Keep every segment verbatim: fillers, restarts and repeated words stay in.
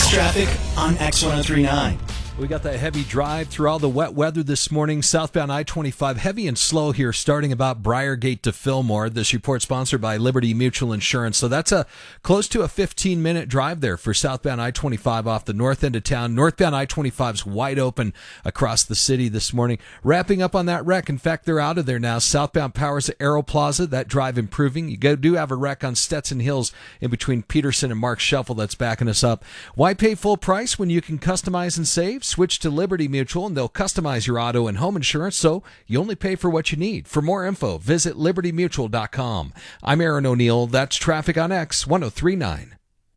News traffic on X one oh three point nine. We got that heavy drive through all the wet weather this morning. Southbound I twenty-five, heavy and slow here, starting about Briargate to Fillmore. This report sponsored by Liberty Mutual Insurance. So that's a close to a fifteen-minute drive there for southbound I twenty-five off the north end of town. Northbound I twenty-five's wide open across the city this morning. Wrapping up on that wreck. In fact, they're out of there now. Southbound Powers at Aero Plaza, that drive improving. You do have a wreck on Stetson Hills in between Peterson and Mark Shuffle that's backing us up. Why pay full price when you can customize and save? Switch to Liberty Mutual, and they'll customize your auto and home insurance, so you only pay for what you need. For more info, visit liberty mutual dot com. I'm Aaron O'Neill. That's traffic on X one oh three point nine.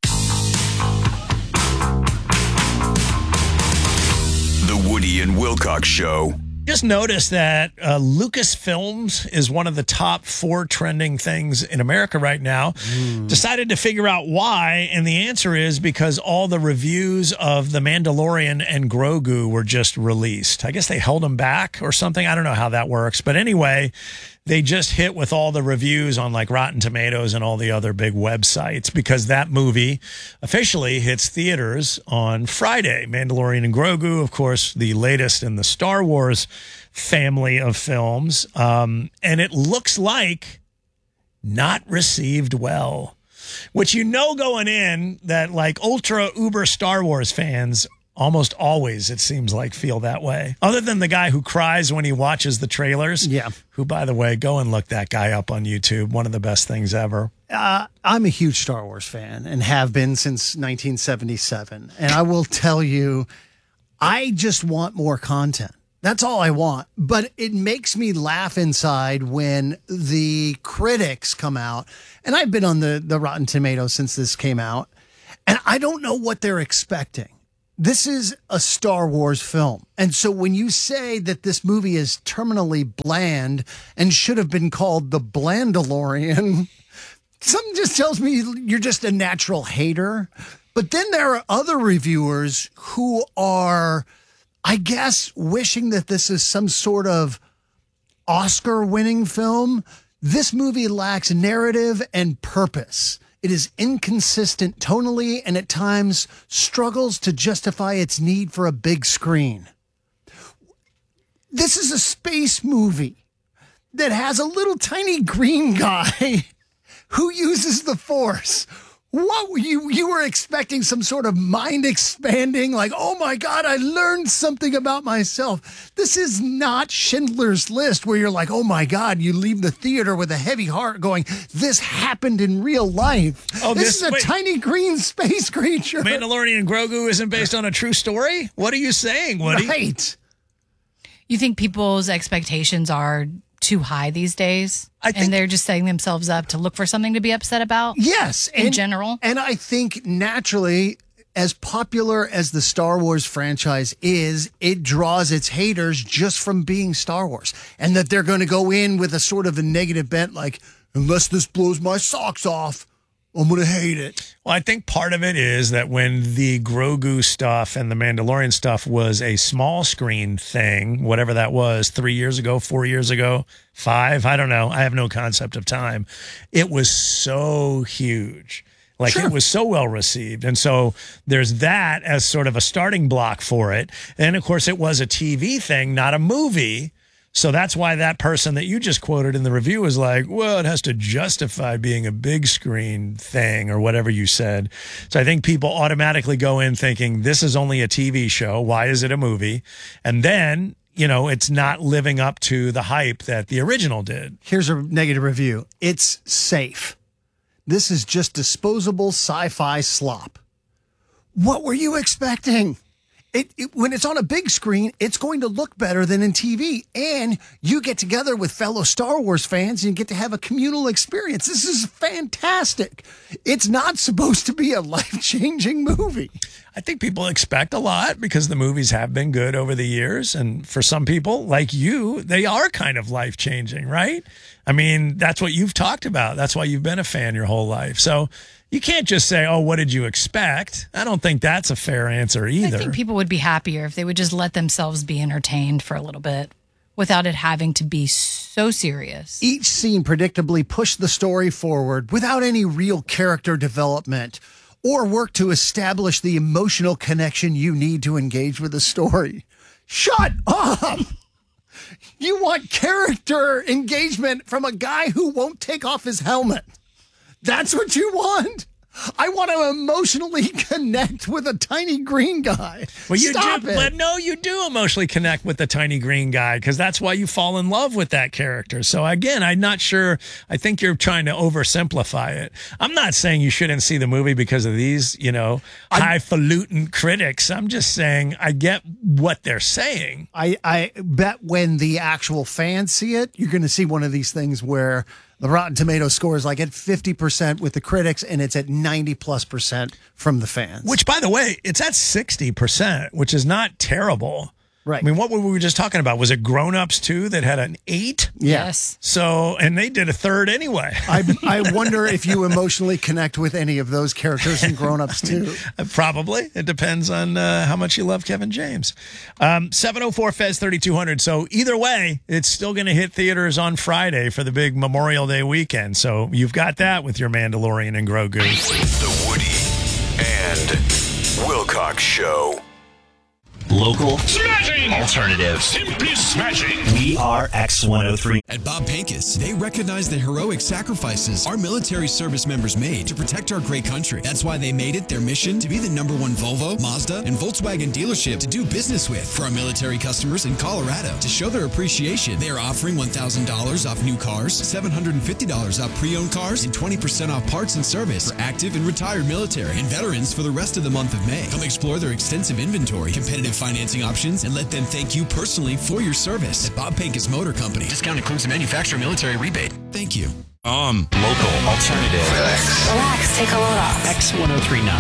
The Woody and Wilcox Show. Just noticed that uh, Lucasfilms is one of the top four trending things in America right now. Mm. Decided to figure out why, and the answer is because all the reviews of The Mandalorian and Grogu were just released. I guess they held them back or something. I don't know how that works. But anyway, they just hit with all the reviews on like Rotten Tomatoes and all the other big websites because that movie officially hits theaters on Friday. Mandalorian and Grogu, of course, the latest in the Star Wars family of films. Um, and it looks like not received well, which you know going in that like ultra uber Star Wars fans almost always, it seems like, feel that way. Other than the guy who cries when he watches the trailers. Yeah. Who, by the way, go and look that guy up on YouTube. One of the best things ever. Uh, I'm a huge Star Wars fan and have been since nineteen seventy-seven. And I will tell you, I just want more content. That's all I want. But it makes me laugh inside when the critics come out. And I've been on the, the Rotten Tomatoes since this came out. And I don't know what they're expecting. This is a Star Wars film. And so when you say that this movie is terminally bland and should have been called The Blandalorian, something just tells me you're just a natural hater. But then there are other reviewers who are, I guess, wishing that this is some sort of Oscar-winning film. This movie lacks narrative and purpose. It is inconsistent tonally and at times struggles to justify its need for a big screen. This is a space movie that has a little tiny green guy who uses the Force. What were you, you were expecting some sort of mind expanding, like, oh my God, I learned something about myself. This is not Schindler's List where you're like, oh my God, you leave the theater with a heavy heart going, this happened in real life. Oh, this, this is a wait, tiny green space creature. Mandalorian and Grogu isn't based on a true story? What are you saying, Woody? Right. You think people's expectations are too high these days? I think, and they're just setting themselves up to look for something to be upset about? Yes. In and, general? And I think naturally, as popular as the Star Wars franchise is, it draws its haters just from being Star Wars. And that they're going to go in with a sort of a negative bent, like, unless this blows my socks off, I'm going to hate it. Well, I think part of it is that when the Grogu stuff and the Mandalorian stuff was a small screen thing, whatever that was, three years ago, four years ago, five, I don't know. I have no concept of time. It was so huge. Like, sure. It was so well received. And so there's that as sort of a starting block for it. And, of course, it was a T V thing, not a movie. So that's why that person that you just quoted in the review was like, well, it has to justify being a big screen thing or whatever you said. So I think people automatically go in thinking this is only a T V show. Why is it a movie? And then, you know, it's not living up to the hype that the original did. Here's a negative review. It's safe. This is just disposable sci-fi slop. What were you expecting? It, it, when it's on a big screen, it's going to look better than in T V. And you get together with fellow Star Wars fans and you get to have a communal experience. This is fantastic. It's not supposed to be a life-changing movie. I think people expect a lot because the movies have been good over the years. And for some people, like you, they are kind of life-changing, right? I mean, that's what you've talked about. That's why you've been a fan your whole life. So you can't just say, oh, what did you expect? I don't think that's a fair answer either. I think people would be happier if they would just let themselves be entertained for a little bit without it having to be so serious. Each scene predictably pushed the story forward without any real character development or work to establish the emotional connection you need to engage with the story. Shut up! You want character engagement from a guy who won't take off his helmet. That's what you want? I want to emotionally connect with a tiny green guy. Well, you Stop do, it. but no, you do emotionally connect with the tiny green guy because that's why you fall in love with that character. So again, I'm not sure. I think you're trying to oversimplify it. I'm not saying you shouldn't see the movie because of these, you know, highfalutin critics. I'm just saying I get what they're saying. I, I bet when the actual fans see it, you're going to see one of these things where the Rotten Tomato score is like at fifty percent with the critics and it's at ninety plus percent from the fans. Which, by the way, it's at sixty percent, which is not terrible. Right. I mean, what were we just talking about? Was it Grown Ups two that had an eight? Yeah. Yes. So, and they did a third anyway. I, I wonder if you emotionally connect with any of those characters in Grown Ups too. Probably. It depends on uh, how much you love Kevin James. Um, seven oh four Fez thirty-two hundred. So either way, it's still going to hit theaters on Friday for the big Memorial Day weekend. So you've got that with your Mandalorian and Grogu. The Woody and Wilcox Show. Local, Smashing! alternative. Simply smashing! We are X one oh three. At Bob Pincus, they recognize the heroic sacrifices our military service members made to protect our great country. That's why they made it their mission to be the number one Volvo, Mazda, and Volkswagen dealership to do business with. For our military customers in Colorado, to show their appreciation, they are offering one thousand dollars off new cars, seven hundred fifty dollars off pre-owned cars, and twenty percent off parts and service for active and retired military and veterans for the rest of the month of May. Come explore their extensive inventory, competitive financing options, and let them thank you personally for your service at Bob Pincus Motor Company. Discount includes a manufacturer military rebate. Thank you. Um, Local, alternative. Relax, take a load off. X one oh three point nine.